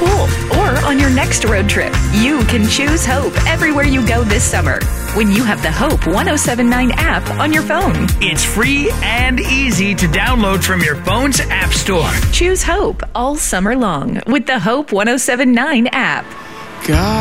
pool, or on your next road trip. You can choose Hope everywhere you go this summer when you have the Hope 1079 app on your phone. It's free and easy to download from your phone's app store. Choose Hope all summer long with the Hope 1079 app. God.